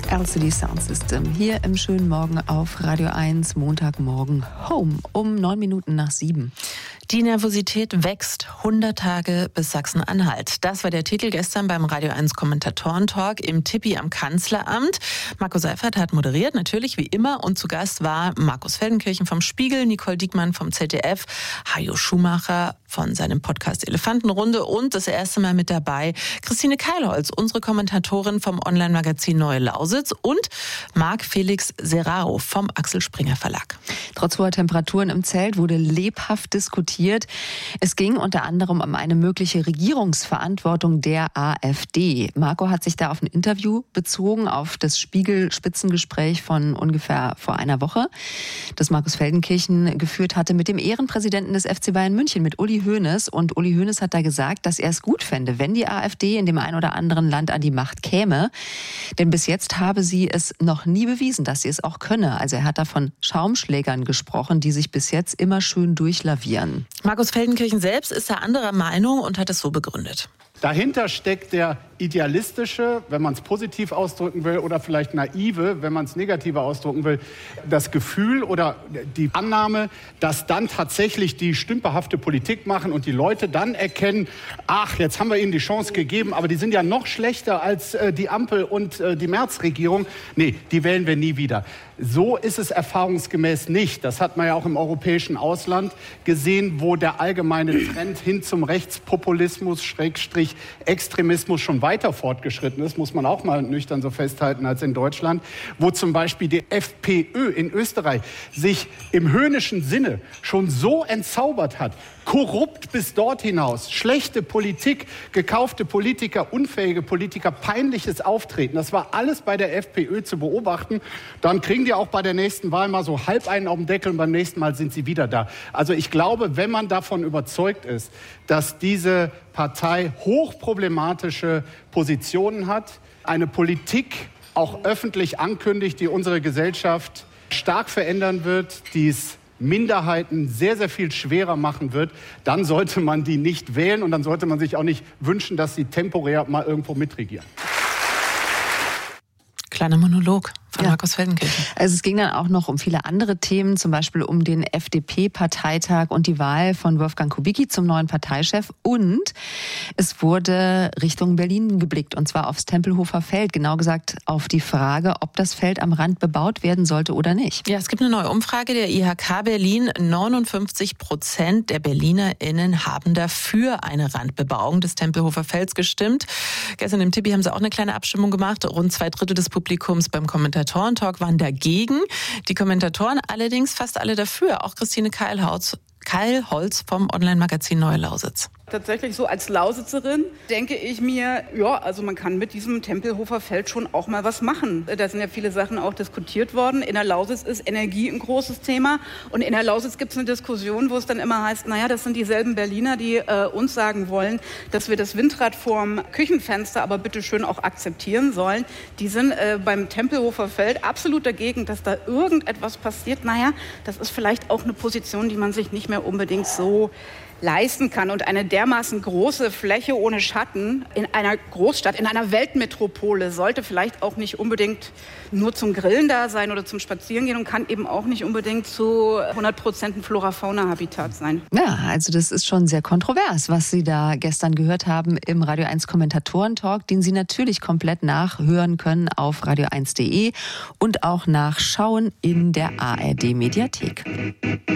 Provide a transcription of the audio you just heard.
LCD Sound System hier im schönen Morgen auf Radio 1, Montagmorgen Home um 7:09. Die Nervosität wächst. 100 Tage bis Sachsen-Anhalt. Das war der Titel gestern beim Radio 1 Kommentatoren-Talk im Tippi am Kanzleramt. Marco Seifert hat moderiert, natürlich wie immer. Und zu Gast war Markus Feldenkirchen vom Spiegel, Nicole Diekmann vom ZDF, Hajo Schumacher von seinem Podcast Elefantenrunde und das erste Mal mit dabei Christine Keilholz, unsere Kommentatorin vom Online-Magazin Neue Lausitz, und Marc Felix Serraro vom Axel Springer Verlag. Trotz hoher Temperaturen im Zelt wurde lebhaft diskutiert. Es ging unter anderem um eine mögliche Regierungsverantwortung der AfD. Marco hat sich da auf ein Interview bezogen, auf das Spiegel-Spitzengespräch von ungefähr vor einer Woche, das Markus Feldenkirchen geführt hatte mit dem Ehrenpräsidenten des FC Bayern München, mit Uli Hoeneß. Und Uli Hoeneß hat da gesagt, dass er es gut fände, wenn die AfD in dem einen oder anderen Land an die Macht käme. Denn bis jetzt habe sie es noch nie bewiesen, dass sie es auch könne. Also er hat da von Schaumschlägern gesprochen, die sich bis jetzt immer schön durchlavieren. Markus Feldenkirchen selbst ist da anderer Meinung und hat es so begründet. Dahinter steckt der idealistische, wenn man es positiv ausdrücken will, oder vielleicht naive, wenn man es negativer ausdrücken will, das Gefühl oder die Annahme, dass dann tatsächlich die stümperhafte Politik machen und die Leute dann erkennen, ach, jetzt haben wir ihnen die Chance gegeben, aber die sind ja noch schlechter als die Ampel und die Merz-Regierung. Nee, die wählen wir nie wieder. So ist es erfahrungsgemäß nicht. Das hat man ja auch im europäischen Ausland gesehen, wo der allgemeine Trend hin zum Rechtspopulismus, Extremismus schon weiter fortgeschritten ist, muss man auch mal nüchtern so festhalten als in Deutschland, wo zum Beispiel die FPÖ in Österreich sich im höhnischen Sinne schon so entzaubert hat, korrupt bis dort hinaus, schlechte Politik, gekaufte Politiker, unfähige Politiker, peinliches Auftreten. Das war alles bei der FPÖ zu beobachten. Dann kriegen die auch bei der nächsten Wahl mal so halb einen auf den Deckel und beim nächsten Mal sind sie wieder da. Also ich glaube, wenn man davon überzeugt ist, dass diese Partei hochproblematische Positionen hat, eine Politik auch öffentlich ankündigt, die unsere Gesellschaft stark verändern wird, die es Minderheiten sehr, sehr viel schwerer machen wird, dann sollte man die nicht wählen und dann sollte man sich auch nicht wünschen, dass sie temporär mal irgendwo mitregieren. Kleiner Monolog von Markus Feldenkirchen. Also es ging dann auch noch um viele andere Themen, zum Beispiel um den FDP-Parteitag und die Wahl von Wolfgang Kubicki zum neuen Parteichef. Und es wurde Richtung Berlin geblickt, und zwar aufs Tempelhofer Feld. Genau gesagt auf die Frage, ob das Feld am Rand bebaut werden sollte oder nicht. Ja, es gibt eine neue Umfrage der IHK Berlin. 59% der BerlinerInnen haben dafür eine Randbebauung des Tempelhofer Felds gestimmt. Gestern im Tippi haben sie auch eine kleine Abstimmung gemacht. Rund 2/3 des Publikums beim Kommentatoren-Talk waren dagegen. Die Kommentatoren allerdings fast alle dafür. Auch Christine Keilholz vom Online-Magazin Neue Lausitz. Tatsächlich so als Lausitzerin denke ich mir, ja, also man kann mit diesem Tempelhofer Feld schon auch mal was machen. Da sind ja viele Sachen auch diskutiert worden. In der Lausitz ist Energie ein großes Thema. Und in der Lausitz gibt es eine Diskussion, wo es dann immer heißt, naja, das sind dieselben Berliner, die uns sagen wollen, dass wir das Windrad vorm Küchenfenster aber bitte schön auch akzeptieren sollen. Die sind beim Tempelhofer Feld absolut dagegen, dass da irgendetwas passiert. Naja, das ist vielleicht auch eine Position, die man sich nicht mehr unbedingt so leisten kann. Und eine dermaßen große Fläche ohne Schatten in einer Großstadt, in einer Weltmetropole sollte vielleicht auch nicht unbedingt nur zum Grillen da sein oder zum Spazierengehen und kann eben auch nicht unbedingt zu 100% ein Flora-Fauna-Habitat sein. Ja, also das ist schon sehr kontrovers, was Sie da gestern gehört haben im Radio 1 Kommentatoren-Talk, den Sie natürlich komplett nachhören können auf radio1.de und auch nachschauen in der ARD-Mediathek.